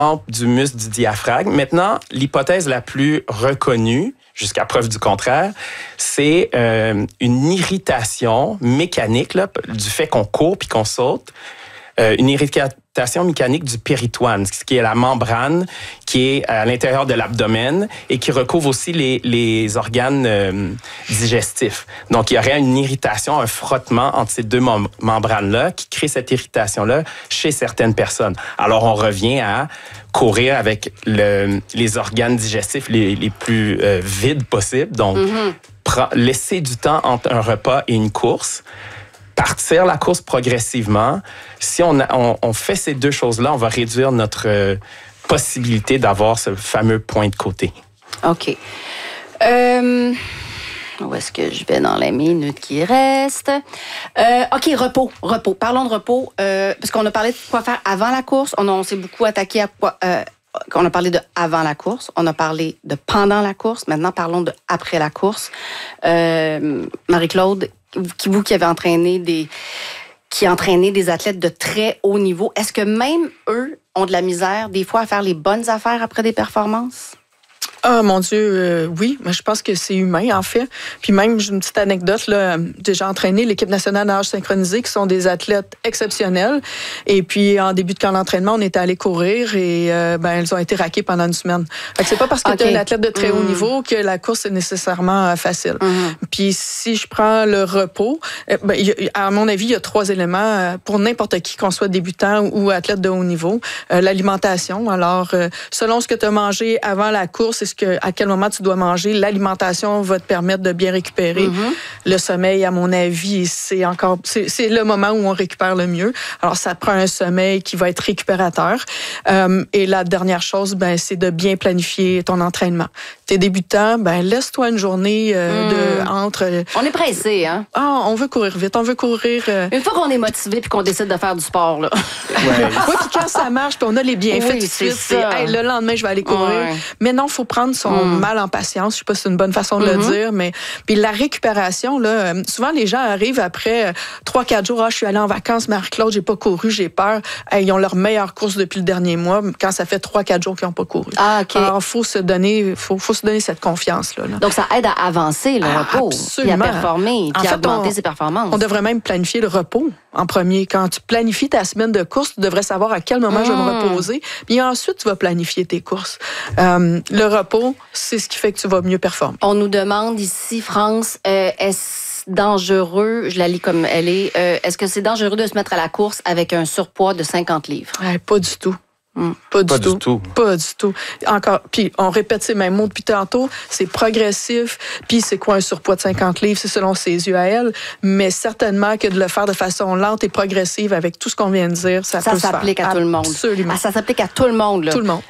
du muscle du diaphragme. Maintenant, l'hypothèse la plus reconnue, jusqu'à preuve du contraire, c'est une irritation mécanique là, du fait qu'on court puis qu'on saute. Une irritation mécanique du péritoine, ce qui est la membrane qui est à l'intérieur de l'abdomen et qui recouvre aussi les organes digestifs. Donc, il y aurait une irritation, un frottement entre ces deux membranes-là qui crée cette irritation-là chez certaines personnes. Alors, on revient à courir avec les organes digestifs les plus vides possibles. Donc, laisser du temps entre un repas et une course. Partir la course progressivement. Si on fait ces deux choses-là, on va réduire notre possibilité d'avoir ce fameux point de côté. OK. Où est-ce que je vais dans les minutes qui restent? OK, repos. Parlons de repos. Parce qu'on a parlé de quoi faire avant la course. On s'est beaucoup attaqué à quoi... on a parlé de avant la course, on a parlé de pendant la course. Maintenant, parlons de après la course. Marie-Claude, vous qui avez entraîné des athlètes de très haut niveau, est-ce que même eux ont de la misère des fois à faire les bonnes affaires après des performances? Ah, mon Dieu, oui, mais je pense que c'est humain, en fait. Puis même, j'ai une petite anecdote, là, j'ai entraîné l'équipe nationale de nage synchronisé, qui sont des athlètes exceptionnels. Et puis, en début de camp d'entraînement, on était allés courir et elles ont été raquées pendant une semaine. Fait que c'est pas parce que tu es un athlète de très haut niveau que la course est nécessairement facile. Puis si je prends le repos, à mon avis, il y a 3 éléments pour n'importe qui, qu'on soit débutant ou athlète de haut niveau. L'alimentation. Alors, selon ce que tu as mangé avant la course, à quel moment tu dois manger, l'alimentation va te permettre de bien récupérer. Le sommeil, à mon avis, c'est le moment où on récupère le mieux. Alors, ça prend un sommeil qui va être récupérateur. Et la dernière chose, c'est de bien planifier ton entraînement. T'es débutant, laisse-toi une journée entre... On est pressé, hein? Ah, on veut courir vite, on veut courir... Une fois qu'on est motivé puis qu'on décide de faire du sport, là. Ouais. Oui, puis quand ça marche, puis on a les bienfaits tout de suite, c'est le lendemain, je vais aller courir. Ouais. Mais non, il faut prendre son mal en patience. Je sais pas si c'est une bonne façon de le dire, mais puis la récupération, là, souvent les gens arrivent après 3-4 jours, je suis allée en vacances, Marie-Claude, j'ai pas couru, j'ai peur. Ils ont leur meilleure course depuis le dernier mois, quand ça fait 3-4 jours qu'ils n'ont pas couru. Ah, OK. Alors, faut se donner cette confiance-là. Donc, ça aide à avancer le repos, puis à performer, puis à augmenter ses performances. On devrait même planifier le repos en premier. Quand tu planifies ta semaine de course, tu devrais savoir à quel moment je vais me reposer, puis ensuite, tu vas planifier tes courses. Le repos, c'est ce qui fait que tu vas mieux performer. On nous demande ici, France, est-ce dangereux, je la lis comme elle est, est-ce que c'est dangereux de se mettre à la course avec un surpoids de 50 livres? Pas du tout. Pas du tout. Encore, puis on répète ces mêmes mots depuis tantôt, c'est progressif, puis c'est quoi un surpoids de 50 livres, c'est selon ses yeux à elle, mais certainement que de le faire de façon lente et progressive avec tout ce qu'on vient de dire, ça peut se faire. Ça s'applique à tout le monde. Absolument. Ça s'applique à tout le monde, là. Tout le monde.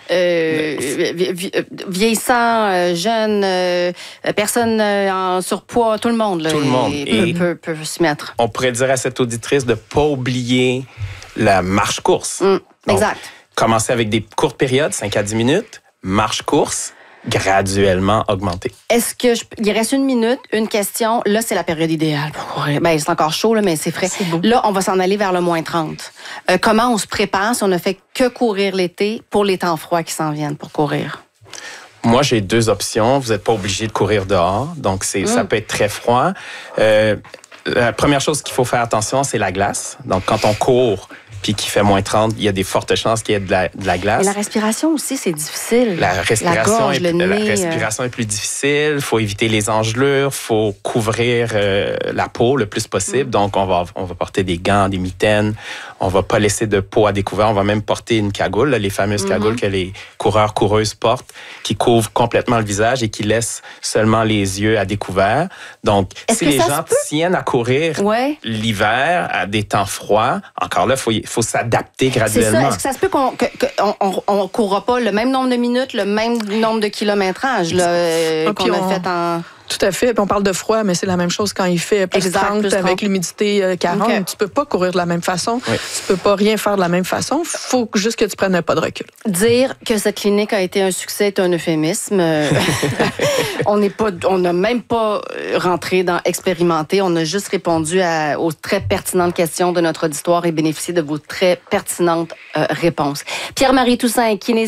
Vieillissant, jeune, personne en surpoids, tout le monde, là. Tout le monde. Peut se mettre. On pourrait dire à cette auditrice de ne pas oublier la marche-course. Exact. Commencer avec des courtes périodes, 5 à 10 minutes, marche-course, graduellement augmenter. Est-ce que il reste 1 minute, une question. Là, c'est la période idéale pour courir. C'est encore chaud, là, mais c'est frais. C'est beau. Là, on va s'en aller vers le moins 30. Comment on se prépare si on ne fait que courir l'été pour les temps froids qui s'en viennent pour courir? Moi, j'ai 2 options. Vous n'êtes pas obligé de courir dehors, donc ça peut être très froid. La première chose qu'il faut faire attention, c'est la glace. Donc, quand on court puis qu'il fait moins 30, il y a des fortes chances qu'il y ait de la glace. Et la respiration aussi, c'est difficile. La respiration, gorge, le nez, la respiration est plus difficile. Il faut éviter les engelures. Il faut couvrir la peau le plus possible. Donc, on va porter des gants, des mitaines. On va pas laisser de peau à découvert. On va même porter une cagoule, là, les fameuses cagoules que les coureurs, coureuses portent, qui couvrent complètement le visage et qui laissent seulement les yeux à découvert. Donc, si les gens tiennent à courir l'hiver à des temps froids, encore là, il faut s'adapter graduellement. C'est ça. Est-ce que ça se peut qu'on courra pas le même nombre de minutes, le même nombre de kilométrages là, qu'on a fait en... Tout à fait. Puis on parle de froid, mais c'est la même chose quand il fait plus 30 avec l'humidité 40. Okay. Tu peux pas courir de la même façon. Oui. Tu peux pas rien faire de la même façon. Faut juste que tu prennes un pas de recul. Dire que cette clinique a été un succès est un euphémisme. On n'a même pas rentré dans expérimenter. On a juste répondu aux très pertinentes questions de notre auditoire et bénéficié de vos très pertinentes réponses. Pierre-Marie Toussaint, kinésithérapeute,